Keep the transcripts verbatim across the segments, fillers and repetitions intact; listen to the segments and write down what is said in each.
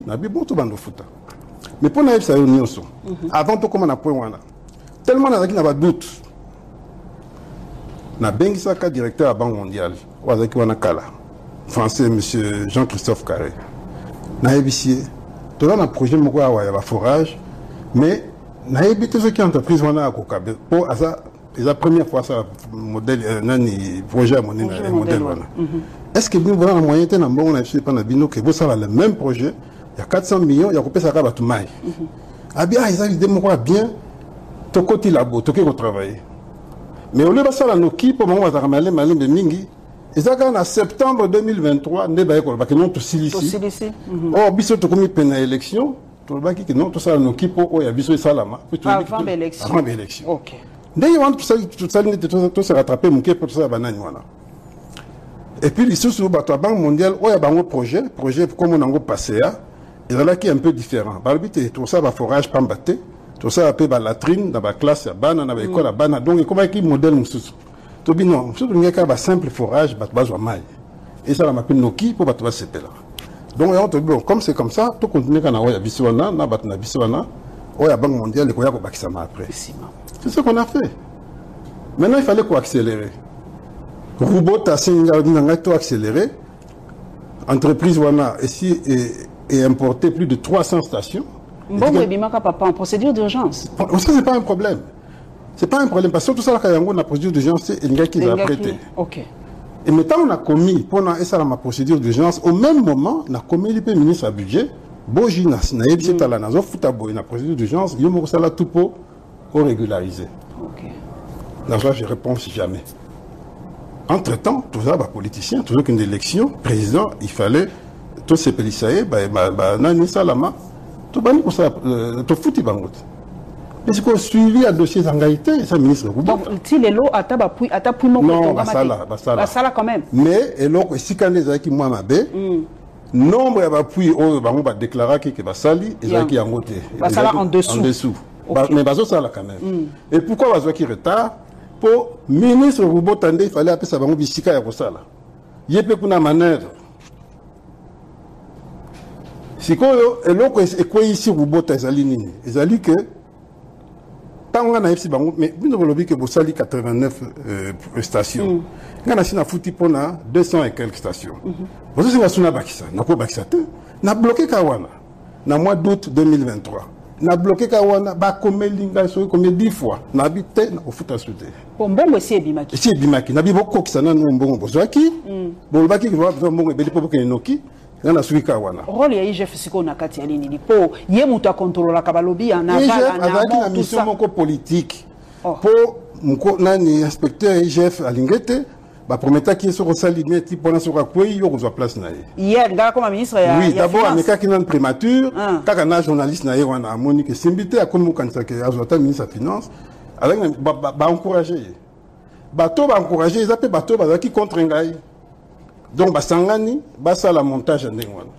nabi bon to bando futa mais pour naïf ça nyonso avant to comme na point wana tellement na na ba doute na bengisaka directeur à Banque mondiale wazaki wana kala français monsieur Jean-Christophe Carré na ébicier to na projet moko ya ya ba forage mais na ébité ce qui entreprise wana ko pour ça c'est la première fois ça modèle nani projet mon modèle wana est-ce que nous avons un moyen de faire un je sais pas bino que vous savez le même projet il y a quatre cents millions il y a coupé ça à tout mai ah bien ils ont idée moi bien to côté labo to que travailler mais au lieu de ça la noki pour moi ça ramener malin de mingi et ça quand en septembre deux mille vingt-trois ne ba ko ba que non to silici oh biso to comme pena élection to ba que non to ça la noki pour o ya biso salama avant l'élection avant l'élection OK d'ailleurs on tout ça tout ça tout se rattraper mon pour ça banane voilà. Et puis, ici, sur la Banque mondiale, il y a un projet, projet comme on a passé, il y a qui est un peu différent. Tout ça, il forage, pas batté, tout ça, il y a la latrine, dans la classe, il y a dans l'école, il y a donc, comment est-ce modèle nous tout bien, non, il y a un simple forage, il y a maille. Et ça, on appelle Noki pour battre ce là. Donc, bon, comme c'est comme ça, tout continue quand on a Biswana, on a Biswana, il y a la Banque mondiale, il y a un Bakisama après. C'est ce qu'on a fait. Maintenant, il fallait qu'on accélère. Robot a accéléré. Entreprise Wana ici est importé plus de trois cents stations. Bon, mais Bimaka papa en procédure d'urgence. Ça c'est pas un problème. C'est pas un problème parce que tout ça quand on a procédure d'urgence c'est un gars qui l'a prêté. OK. Et maintenant on a commis pendant ça ma procédure d'urgence au même moment on a commis le ministre à budget Boji na na yebisi tala na zo futa boy na procédure d'urgence yo mo sala tout pour régulariser. OK. Là je réponds si jamais. Entre-temps, tout ça, bah, politicien, toujours qu'une élection, président, il fallait, tous ces policiers, bah, bah, bah, nani salama, tout bani pour ça, tout foutu bangot. Mais c'est qu'on suivi un dossier d'engagité, ça, ministre. Donc, si les lots, à ta puis, à ta puis, mon non, bah, ça là, bah, ça là. Bah, ça là, quand même. Mais, et l'autre, si quand les qui moi, ma baie, nombre, il va puis, oh, bah, on va déclarer qu'il va sali, et ça qui est en côté. Bah, ça là, en dessous. En dessous. Mais, bah, ça là, quand même. Et pourquoi, bah, qui retard? Pour ministre Roubo Tande, il fallait appeler ça bango bisika ya kosala. Yepe kuna manœuvre. Sikoyo eloko ekwe ici Roubo Tazali nini. Ezali que tant on a ici bango mais bino lobi que bosali quatre-vingt-neuf euh, stations. Ngana sina futi pona deux cents et quelques stations. Vous savez suna bakisa, na ko bakisa te. Na bloqué Kawana. Na mois d'août deux mille vingt-trois. Na bloqué Kawana ba komelinga so comme dix fois. Na habité na ofuta souté. Bon bon c'est bimaki. C'est bimaki. Na biboko kisana no mbongo bozwaki. Bon baki ko ba mbongo beli popo ke noki. Na suki Kawana. Rôle ya I G F siko na kati ya lini po ye muta contrôler ka balobi na vala na na mission moko politique. Po mko nani inspecteur I G F alingete ba prometa ki so rosalimé ti pona so kwei yo kozwa place na ye. Hier nga comme ministre ya oui, d'abord ameka ki nan primature, kaka na journaliste na ye wana amoni ke simbité akomo kanisa ke azota ministre ya finance avec ba ba encourager. Bato ba encourager, ils appellent bato ba ki contre ngai. Donc ba sangani ba ça la montage ndenge wana.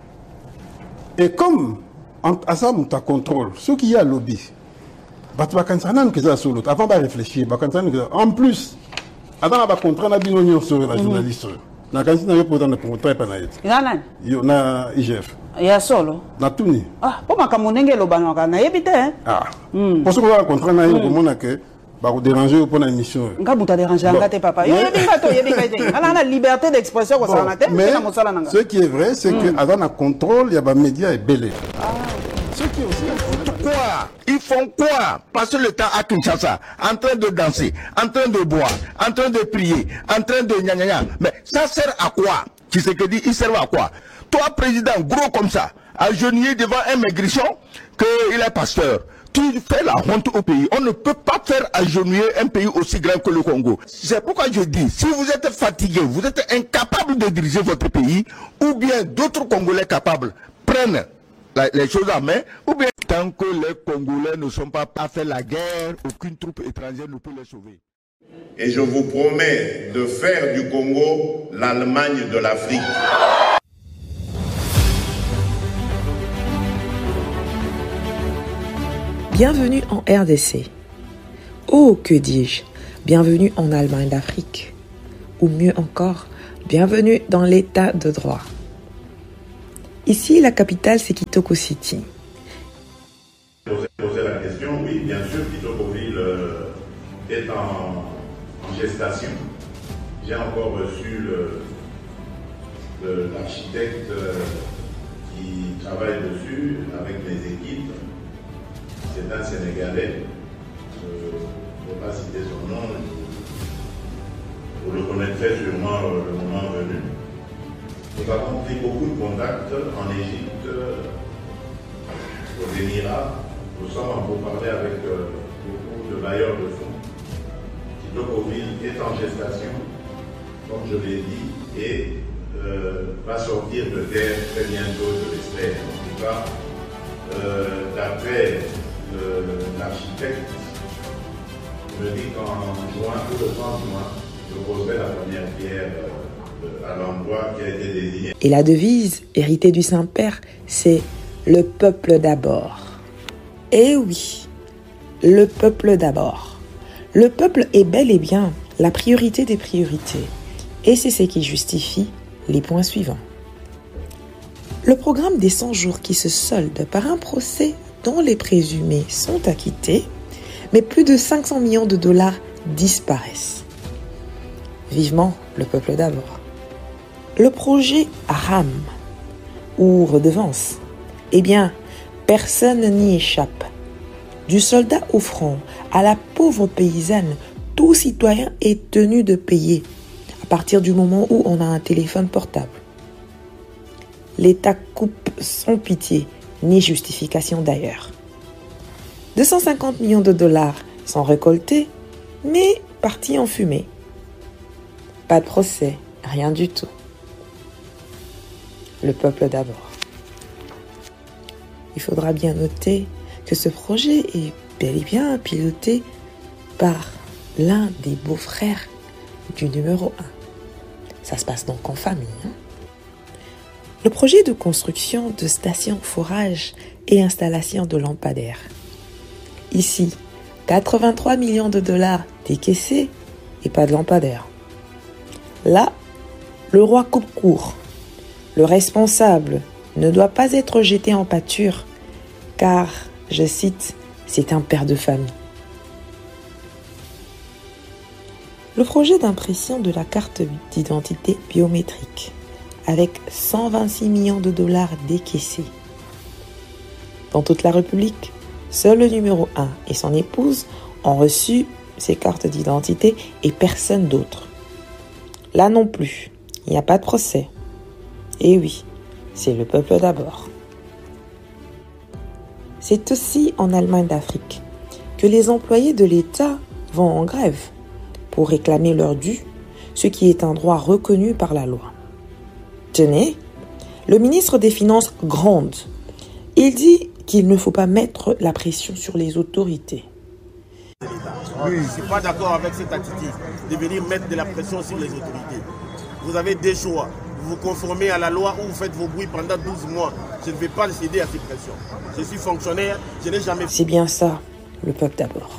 Et comme à ça muta contrôle, ce qui y a lobby. Bato ba kanisa nan ke za solo avant ba réfléchir, ba kanisa en plus avant la contrat na bino nyonso la journaliste na kanisi na yo pour na contrat pa na yete na nani yo na I G F ya solo na tuni ah po makamunenge lo banaka na yebite hein ah pour ce que la contrat na yo komona que ba ko déranger pour na émission nga buta déranger ngate papa yo yebinga to yebinga te ala na liberté d'expression ko sana te mais ce qui est vrai c'est que avant la contrôle il y a ba médias et belé ah ce qui est aussi quoi? Ils font quoi? Passer le temps à Kinshasa, en train de danser, en train de boire, en train de prier, en train de gna gna gna. Mais ça sert à quoi? Tu sais que dit, il sert à quoi? Toi, président, gros comme ça, agenouillé devant un maigrichon, qu'il est pasteur. Tu fais la honte au pays. On ne peut pas faire agenouiller un pays aussi grand que le Congo. C'est pourquoi je dis, si vous êtes fatigué, vous êtes incapable de diriger votre pays, ou bien d'autres Congolais capables prennent les choses en main, ou bien tant que les Congolais ne sont pas à faire la guerre, aucune troupe étrangère ne peut les sauver. Et je vous promets de faire du Congo l'Allemagne de l'Afrique. Bienvenue en R D C. Oh, que dis-je, bienvenue en Allemagne d'Afrique. Ou mieux encore, bienvenue dans l'état de droit. Ici, la capitale, c'est Kitoko City. Poser la question, oui, bien sûr, Kitokoville euh, est en, en gestation. J'ai encore reçu l'architecte euh, qui travaille dessus avec mes équipes. C'est un Sénégalais. Euh, je ne vais pas citer son nom. Vous le connaîtrez sûrement euh, le moment venu. Nous avons pris beaucoup de contacts en Égypte, euh, aux Émirats. Nous sommes en pourparlers avec euh, beaucoup de bailleurs de fonds. Kitokoville est en gestation, comme je l'ai dit, et euh, va sortir de terre très bientôt, je l'espère. En tout cas, euh, d'après l'architecte, me dit qu'en juin, tout le trente juin, je poserai la première pierre euh, à l'endroit qui a été désigné. Et la devise héritée du Saint-Père, c'est « Le peuple d'abord ». Eh oui, le peuple d'abord. Le peuple est bel et bien la priorité des priorités. Et c'est ce qui justifie les points suivants. Le programme des cent jours qui se solde par un procès dont les présumés sont acquittés, mais plus de cinq cents millions de dollars disparaissent. Vivement le peuple d'abord. Le projet RAM ou redevance, eh bien, personne n'y échappe. Du soldat au front à la pauvre paysanne, tout citoyen est tenu de payer à partir du moment où on a un téléphone portable. L'État coupe sans pitié, ni justification d'ailleurs. deux cent cinquante millions de dollars sont récoltés, mais partis en fumée. Pas de procès, rien du tout. Le peuple d'abord. Il faudra bien noter que ce projet est bel et bien piloté par l'un des beaux-frères du numéro un. Ça se passe donc en famille. Hein? Le projet de construction de stations forage et installation de lampadaires. Ici, quatre-vingt-trois millions de dollars décaissés et pas de lampadaires. Là, le roi coupe court. Le responsable ne doit pas être jeté en pâture, car, je cite, c'est un père de famille. Le projet d'impression de la carte d'identité biométrique, avec cent vingt-six millions de dollars décaissés. Dans toute la République, seul le numéro un et son épouse ont reçu ces cartes d'identité et personne d'autre. Là non plus, il n'y a pas de procès. Et oui, c'est le peuple d'abord. C'est aussi en Allemagne d'Afrique que les employés de l'État vont en grève pour réclamer leur dû, ce qui est un droit reconnu par la loi. Tenez, le ministre des Finances gronde. Il dit qu'il ne faut pas mettre la pression sur les autorités. Oui, je ne suis pas d'accord avec cette attitude de venir mettre de la pression sur les autorités. Vous avez des choix. Vous vous conformez à la loi ou vous faites vos bruits pendant douze mois. Je ne vais pas céder à ces pressions. Je suis fonctionnaire, je n'ai jamais... C'est bien ça, le peuple d'abord.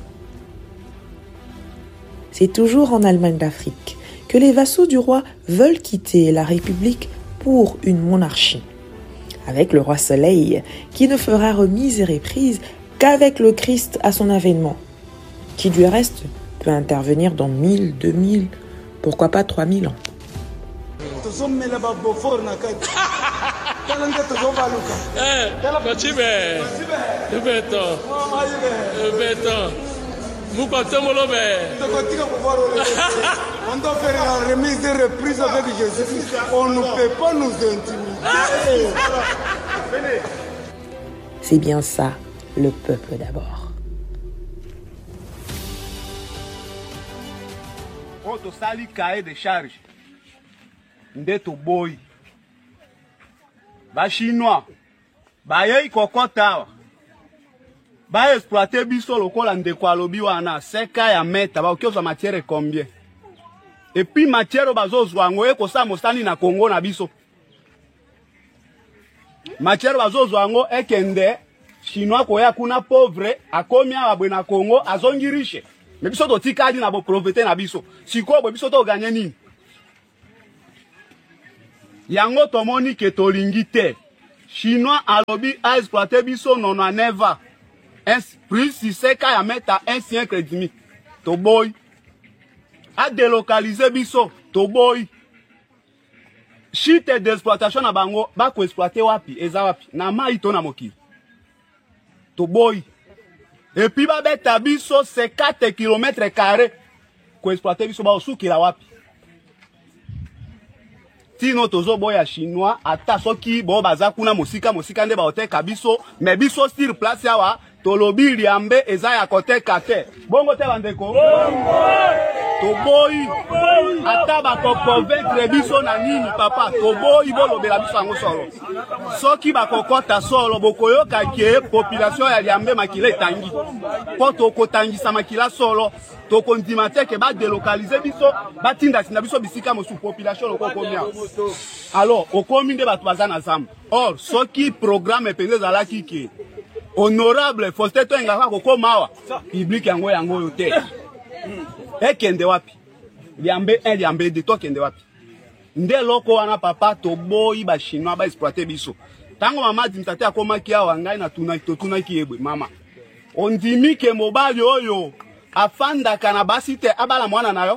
C'est toujours en Allemagne d'Afrique que les vassaux du roi veulent quitter la République pour une monarchie. Avec le roi Soleil, qui ne fera remise et reprise qu'avec le Christ à son avènement, qui du reste peut intervenir dans mille, deux mille, pourquoi pas trois mille ans. On doit faire la remise et reprise avec Jésus. On ne peut pas nous intimider. C'est bien ça, le peuple d'abord. Quand on sali cahier de charge, ndeto boy, ba chinois, ba yei kokota. Ba exploiter biso lokola ndeko alobi wana seka ya meta ba okioza matière combien et puis matière bazozwa ngo eko sa mosani na Congo na biso matière bazozwa ngo ekende chinois ko ya kuna pauvre akomi abwe na Congo azongi riche mais biso to tikadi na bo profiter na biso siko bo biso to gagner nini yango tomoni ke tolingi te Chinois a lobby a exploité biso non à neva. Un plus si c'est qu'à mettre à un siècle et demi. To boy. A délocalisé biso. To boy. Chite d'exploitation na bango. Ba ko exploiter wapi. Eza wapi. Na ma ito na moki. To boy. Et puis ba beta biso c'est quatre kilomètres carrés. Ko exploiter biso ba osuki la wapi. Tino tozo boya chinois ata soki bo baza kuna musika musika nde ba oteka biso mais biso sur place yawa tolobi liambe eza ya koteka te bongo te bandeko bongo to boyi ata ba ko convaincre biso na nini papa to boyi bolobela biso ngo solo soki ba kokota solo bokoyoka ke population ya liambe makila etangi po to kotangisa makila solo to kondima te ke ba délocaliser biso ba tinda sina biso bisika mosu population loko komia alors okomi nde bato baza na zamba or soki programme penze zala kiki honorable Faustin Toengaka kokomawa public yango yango yo te ekende wapi liambe un liambe de to kende wapi nde loko wana papa to boyi ba chinois ba exploiter biso tango mama dimtate akomaki awa ngai na tuna to tuna ki ebwe mama ondimi ke mobali oyo afanda kana basi te abala mwana nayo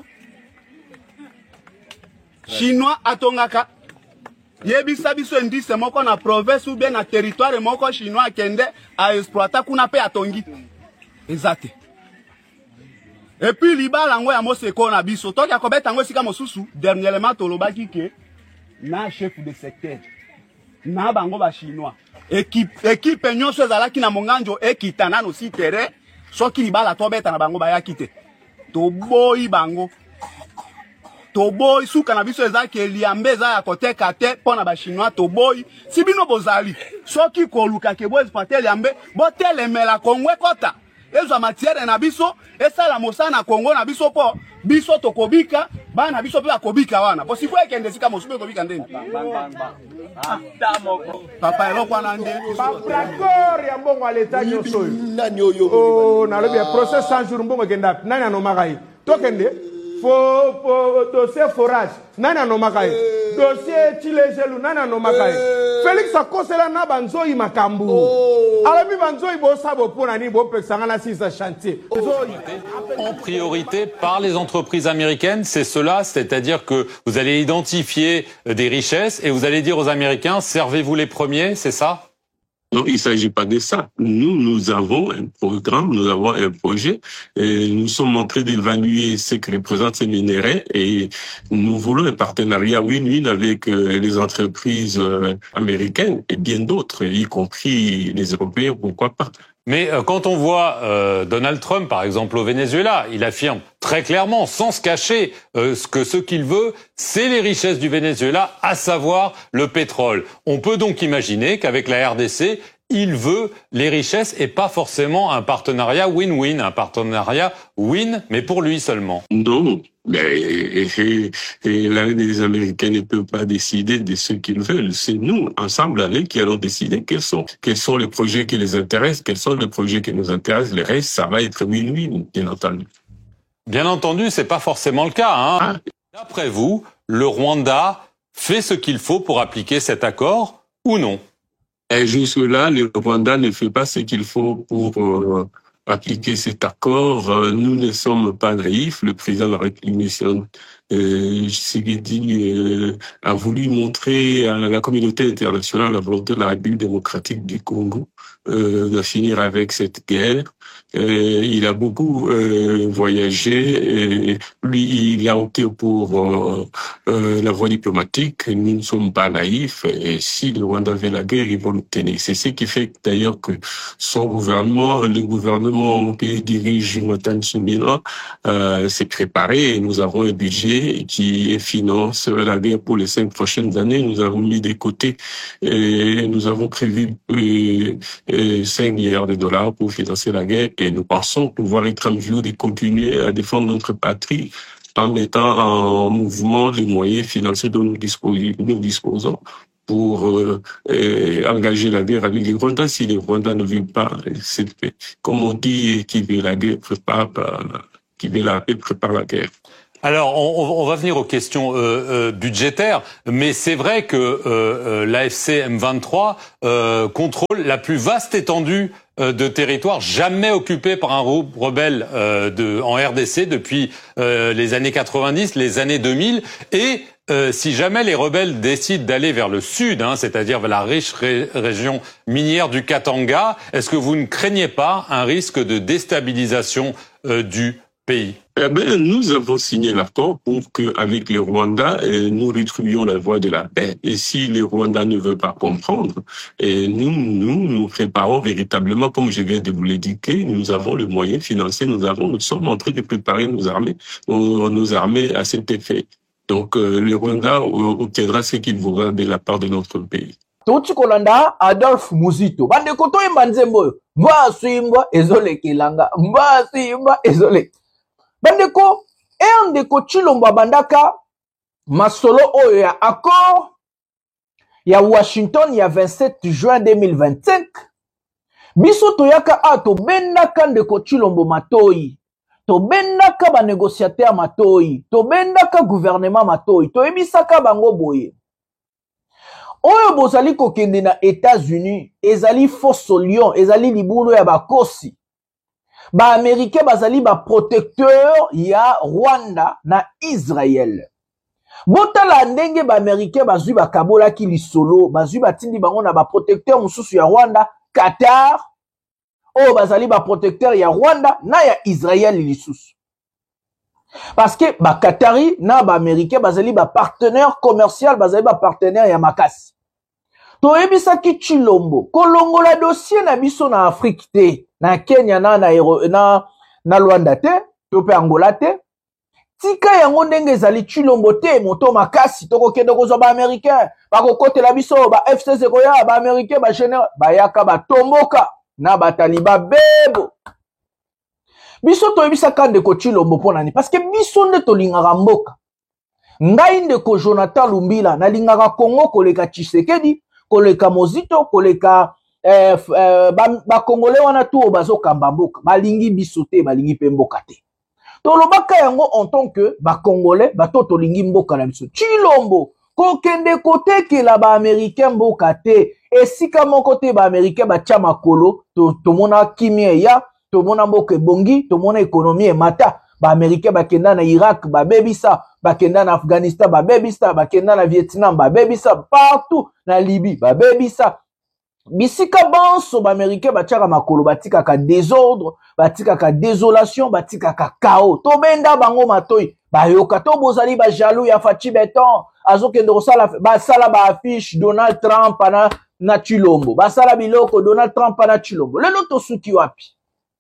chinois atongaka yebisa biso indice moko na province ou bien na territoire moko chinois kende a exploiter kuna pe atongi exacte et puis libala ngo ya moseko na biso toki akobeta ngo sika mosusu dernièrement tolobaki ke na chef de secteur na bango ba chinois équipe équipe nyonso ezalaki na monganjo ekitana no si terrain soki libala tobeta na bango ba yakite to boyi bango to boy suka na biso ezaki liambe za ya koteka te pona ba chinois to boy si bino bozali soki koluka ke bo exploiter liambe bo telemela kongwe kota ezo matière na biso esala mosana Kongo na biso po biso to kobika bana biso pe akobika wana po sifo ekende sika mosupe kobika ndeni papa elo kwa nande d'accord ya mbongo à l'état nyoso oh na lobi procès cent jours mbongo kenda nani anomakai to kende fo fo dossier forage nana no makai dossier chilejelu nana no makai Félix akosela na banzoi makambu ala mi banzoi bo sabo pona ni bo pexanga na sisa chantier en priorité par les entreprises américaines, c'est cela, c'est-à-dire que vous allez identifier des richesses et vous allez dire aux Américains servez-vous les premiers, c'est ça? Non, il ne s'agit pas de ça. Nous, nous avons un programme, nous avons un projet, et nous sommes en train d'évaluer ce que représentent ces minéraux et nous voulons un partenariat win-win avec euh, les entreprises euh, américaines et bien d'autres, y compris les Européens, pourquoi pas. Mais euh, quand on voit euh, Donald Trump, par exemple, au Venezuela, il affirme très clairement, sans se cacher, euh, ce que ce qu'il veut, c'est les richesses du Venezuela, à savoir le pétrole. On peut donc imaginer qu'avec la R D C, il veut les richesses et pas forcément un partenariat win-win, un partenariat win, mais pour lui seulement. Non. Mais et, et, et là, les Américains ne peuvent pas décider de ce qu'ils veulent. C'est nous, ensemble, avec, qui allons décider quels sont, quels sont les projets qui les intéressent, quels sont les projets qui nous intéressent. Le reste, ça va être win-win, bien entendu. Bien entendu, c'est pas forcément le cas, hein. Ah. D'après vous, le Rwanda fait ce qu'il faut pour appliquer cet accord ou non? Et jusque-là, le Rwanda ne fait pas ce qu'il faut pour euh, appliquer cet accord. Euh, nous ne sommes pas naïfs. Le président de la République, euh, Tshisekedi, euh, a voulu montrer à la communauté internationale la volonté de la République démocratique du Congo euh, de finir avec cette guerre. Euh, il a beaucoup euh, voyagé. Et lui, il a opté pour euh, euh, la voie diplomatique. Nous ne sommes pas naïfs. Et si le Rwanda veut la guerre, ils vont l'obtenir. C'est ce qui fait d'ailleurs que son gouvernement, le gouvernement que dirige Jonathan Tsumila, euh, s'est préparé. Et nous avons un budget qui finance la guerre pour les cinq prochaines années. Nous avons mis de côté et nous avons prévu euh, euh, cinq milliards de dollars pour financer la guerre et nous pensons pouvoir être en mesure de continuer à défendre notre patrie en mettant en mouvement les moyens financiers dont nous disposons, nous disposons pour euh, euh, engager la guerre avec les Rwandais. Si les Rwandais ne veulent pas cette paix, comme on dit, qui veut la guerre prépare, qui veut la paix prépare la guerre. Alors, on, on va venir aux questions euh, euh, budgétaires, mais c'est vrai que euh, euh, l'A F C M vingt-trois euh, contrôle la plus vaste étendue euh, de territoire jamais occupée par un rebelle euh, de, en R D C depuis euh, les années quatre-vingt-dix, les années deux mille, et euh, si jamais les rebelles décident d'aller vers le sud, hein, c'est-à-dire vers la riche ré région minière du Katanga, est-ce que vous ne craignez pas un risque de déstabilisation euh, du pays? Eh bien, nous avons signé l'accord pour qu'avec les Rwandais, eh, nous retrouvions la voie de la paix. Et si les Rwandais ne veulent pas comprendre, eh, nous, nous, nous préparons véritablement, comme je viens de vous l'indiquer, nous avons le moyen financier, nous avons, nous sommes en train de préparer nos armées, nos, nos armées à cet effet. Donc, euh, les Rwandais obtiendra ce qu'ils voudront de la part de notre pays. Touti kolanda Adolphe Muzito. Bande koto imba nzembo. Mba suimba ezole kilanga. Mba suimba ezole. Bandeko, e ndeko Chilombo bandaka masolo oyo ya accord ya Washington ya vingt-sept juin deux mille vingt-cinq. Biso toyaka a to bendaka ndeko Chilombo matoi. To bendaka ba négociateur matoi. To bendaka gouvernement matoi. To ebisaka bango boye. Oyo bozali kokende na États-Unis, ezali faux lion, ezali libulu ya bakosi. Ba Américain bazali ba protecteur ya Rwanda na Israël. Botala ndenge ba Américain bazui ba kabola ki lisolo, bazui ba tindi bango na ba protecteur mususu ya Rwanda, Qatar. Oh bazali ba protecteur ya Rwanda na ya Israël lisusu. Parce que ba Qatari na ba Américain bazali ba partenaire commercial, bazali ba partenaire ya makasi. To ebisa ki Chilombo, kolongo la dossier na biso na Afrique te, na Kenya na na na, na Luanda te, to pe Angola te. Tika yango ndenge ezali Chilombo te, moto makasi toko kende kozwa ba Américain, ba kokote la biso ba F C C koya ba Américain ba général, ba yaka ba tomboka na ba taliba bebo. Biso to ebisa kande ko Chilombo pona ni parce que biso nde to lingaka mboka. Ngai ndeko Jonathan Lumbila na lingaka Congo koleka Tshisekedi, koleka Mozito, koleka eh, eh, ba, ba Congolais wana tu bazo kamba mboka, balingi biso te, balingi pe mboka te. To lobaka yango en tant que ba Congolais, ba to to lingi mboka na biso. Chilombo ko kende kote ke la ba Américain mboka te, esika moko te ba Américain ba tia makolo, to to mona kimie ya, to mona mboka bongi, to mona économie mata. Ba Américain ba kenda na Irak, ba bebisa, ba kenda na Afghanistan, ba bebisa, ba kenda na Vietnam, ba bebisa, partout na Libye, ba bebisa. Bisika banso ba Américain ba tiaka makolo, ba tika ka désordre, ba tika ka désolation, ba tika ka chaos. To benda bango matoi, ba yoka to bozali ba jaloux ya Fachi Beton, azo kende kosala ba sala ba affiche Donald Trump na na Chilombo. Ba sala biloko Donald Trump na Chilombo. Lelo to suki wapi?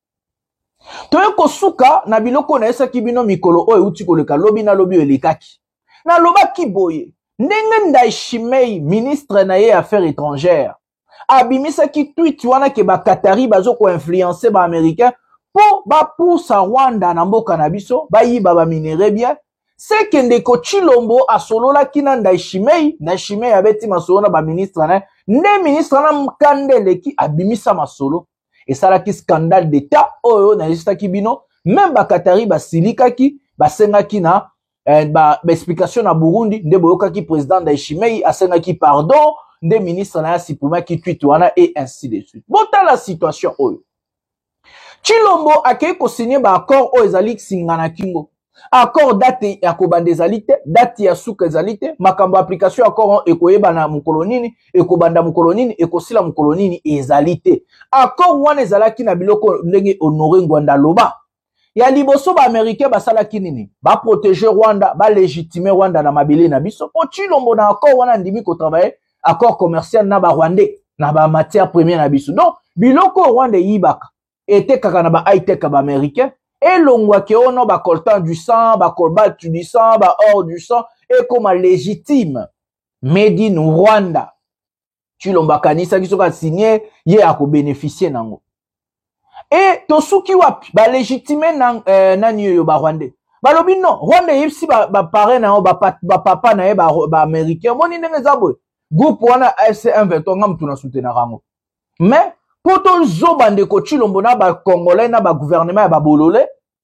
Toye kosuka na biloko na esa kibino mikolo oyo uti koleka lobi na lobi elekaki. Na loba kiboye. Ndenge Ndayishimiye ministre na ye affaires étrangères. Abimisa ki tweet wana ke ba Qatari bazo ko influencer ba américain po ba poussa Rwanda na mboka na biso ba yiba ba minere bien. C'est que ndeko Chilombo asolola kina Ndayishimiye, Ndayishimiye abeti masolo na ba ministre na ne ministre na mkandele ki abimisa masolo. Et ça là qui scandale d'état oh na lista kibino même ba Qatari ba silika ki ba senga ki na eh, ba, ba explication na Burundi nde boyoka ki président Ndayishimiye asenga ki pardon nde ministre na sipuma ki tweet wana et ainsi de suite. Bota la situation oh Chilombo akei ko signer ba accord o ezali singana kingo accord date ya kobanda ezali te, date ya suka ezali te, makambo application accord ekoyeba na mukolonini, ekobanda mukolonini, ekosila mukolonini ezali te. Accord wana ezalaki na biloko ndenge Honoré Ngwanda loba. Ya liboso ba Américain basalaki nini? Ba protéger Rwanda, ba légitimer Rwanda na mabele na biso. Po Chilombo na accord wana ndimi ko travailler accord commercial na ba Rwandais, na ba matière première na biso. Donc biloko Rwanda yibaka ete kaka na ba high tech ba Américain. Et l'ongwa ke ono ba coltan du sang, ba cobalt du sang, ba or du sang, et comme légitime, made in Rwanda. Chilombo kanisa ki soka signé, ye ako bénéficier nango. Et tosuki wapi, ba légitime nan, euh, nan yo ba Rwandais. Ba lobi non, Rwanda yipsi ba, ba pare na yo, ba, ba papa na ye, ba, ba américain, moni nenge zabwe. Groupe wana F C M vingt, ngam tuna soutenir rango. Mais, poto zo bande ko Chilombo na ba Congolais na ba gouvernement ya ba bolole,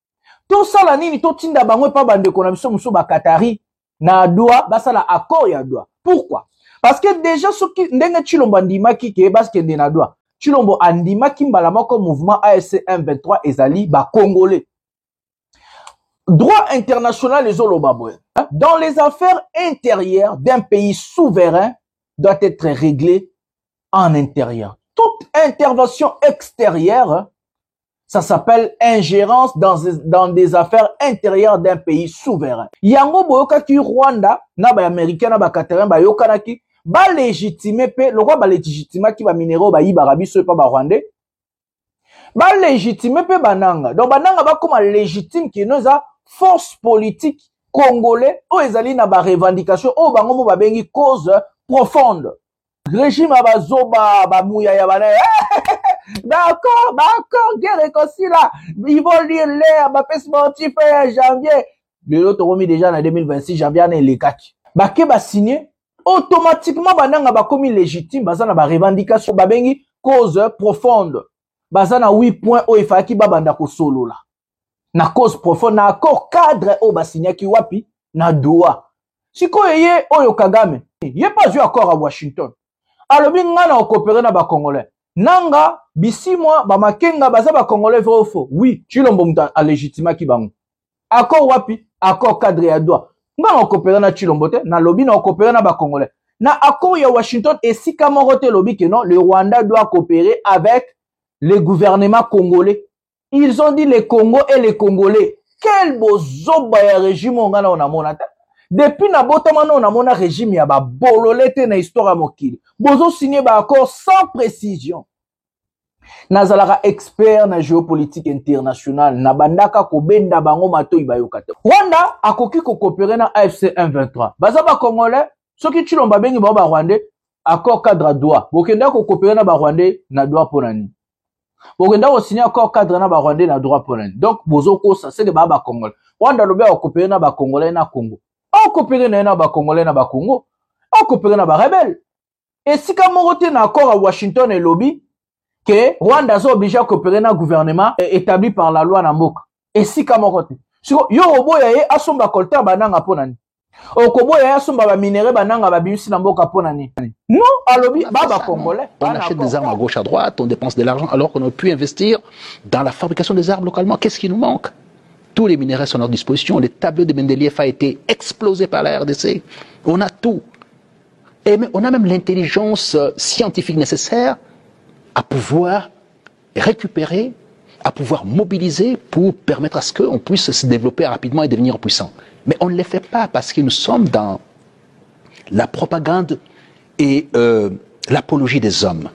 Tout ça la nini to tinda bango pa bande ko na biso muso ba Qatari na doa basala accord ya doa. Pourquoi? Parce que déjà soki ndenge Tshilombo andimaki ke bas kende na doa. Tshilombo andimaki mbala moko mouvement A F C M vingt-trois ezali ba Congolais. Droit international les olobaboy. Dans les affaires intérieures d'un pays souverain doit être réglé en intérieur. Toute intervention extérieure, ça s'appelle ingérence dans, dans des affaires intérieures d'un pays souverain. Yango boyoka ki Rwanda, na ba américain na ba Qatarin ba yokana ki ba légitimer pe le roi ba légitimer ki ba minéraux ba yibara biso pa ba Rwandais. Ba légitimer pe bananga. Donc bananga ba comme légitime ki noza force politique congolais o ezali na ba revendication o bango mo ba bengi cause profonde. Régime abazoba ba mouya ya bana. D'accord, d'accord, guerre réconcile là. Ils vont lire l'air, ma paix sportif janvier. Le l'autre remis déjà en deux mille vingt-six janvier ne les quatre. Ba ke ba signé automatiquement bananga ba komi légitime bazana ba revendication ba bengi cause profonde. Bazana huit points o ifaki ba banda ko solo là. Na cause profonde na accord cadre o ba signé ki wapi na doa. Siko yeye oyo Kagame. Yé pas eu accord à Washington. Alors bien ngana o coopérer na ba Congolais. Nanga bisi moi ba makenga baza ba Congolais vrai ou faux? Oui, Tshilombo muta a légitima ki bango. Accord wapi? Accord cadre ya doa. Nga o coopérer na Tshilombo te, na lobby na o coopérer na ba Congolais. Na accord ya Washington et si kamorote lobby que non, le Rwanda doit coopérer avec le gouvernement congolais. Ils ont dit les Congo et les Congolais. Quel beau zoba ya régime ngana on a monata. Depuis na botamano on a mona régime ya ba bololete na histoire mokili. Bozo signé ba accord sans précision. Nazalara expert na géopolitique internationale na bandaka ko benda bango matoi bayokata. Rwanda akoki ko coopérer na A F C M vingt-trois. Baza ba Congolais, soki Tshilombo bengi ba ba Rwandais, accord cadre doa. Bokenda ko coopérer na ba Rwandais na doa ponani. Bokenda ko signer accord cadre na ba Rwandais na droit ponani. Donc bozo ko ça c'est de ba ba Congolais. Rwanda lobe ko coopérer na ba Congolais na Congo. On coopérer na ba Congolais na ba Congo. On coopérer na ba rebelle. Et si comme on na accord à Washington et lobby que Rwanda est obligé à coopérer na gouvernement établi par la loi na mboka. Et si comme on si yo oboya ye asomba kolta bananga ponani. Okoboya ye asomba ba minéraux bananga ba bimisi na mboka ponani. Non, à lobby ba ba Congolais. On achète des armes à gauche à droite, on dépense de l'argent alors qu'on aurait pu investir dans la fabrication des armes localement. Qu'est-ce qui nous manque? Tous les minéraux sont à notre disposition. Le tableau de Mendeleïev a été explosé par la R D C. On a tout. Et on a même l'intelligence scientifique nécessaire à pouvoir récupérer, à pouvoir mobiliser pour permettre à ce qu'on puisse se développer rapidement et devenir puissant. Mais on ne le fait pas parce que nous sommes dans la propagande et euh, l'apologie des hommes.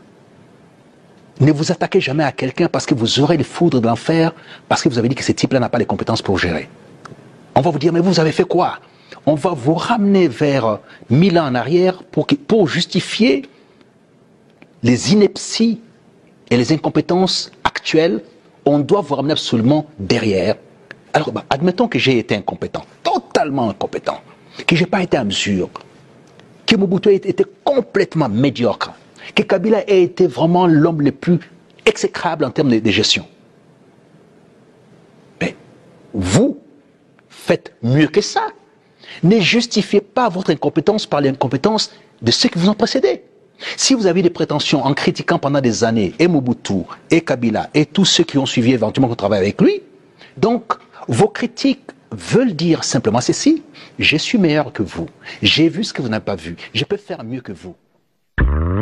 Ne vous attaquez jamais à quelqu'un parce que vous aurez les foudres de l'enfer, parce que vous avez dit que ce type-là n'a pas les compétences pour gérer. On va vous dire, mais vous avez fait quoi? On va vous ramener vers mille ans en arrière pour, que, pour justifier les inepties et les incompétences actuelles. On doit vous ramener absolument derrière. Alors, bah, admettons que j'ai été incompétent, totalement incompétent, que je n'ai pas été à mesure, que Mobutu ait été complètement médiocre, que Kabila ait été vraiment l'homme le plus exécrable en termes de, de gestion. Mais vous faites mieux que ça. Ne justifiez pas votre incompétence par l'incompétence de ceux qui vous ont précédé. Si vous avez des prétentions en critiquant pendant des années et Mobutu, et Kabila, et tous ceux qui ont suivi éventuellement qu'on travaille avec lui, donc vos critiques veulent dire simplement ceci: je suis meilleur que vous, j'ai vu ce que vous n'avez pas vu, je peux faire mieux que vous.